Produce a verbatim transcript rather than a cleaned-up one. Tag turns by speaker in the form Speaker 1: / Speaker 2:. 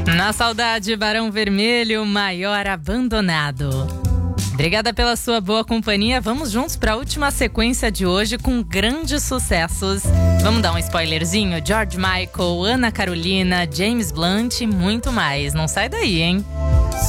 Speaker 1: Na saudade, Barão Vermelho, Maior Abandonado. Obrigada pela sua boa companhia. Vamos juntos para a última sequência de hoje com grandes sucessos. Vamos dar um spoilerzinho? George Michael, Ana Carolina, James Blunt e muito mais. Não sai daí, hein?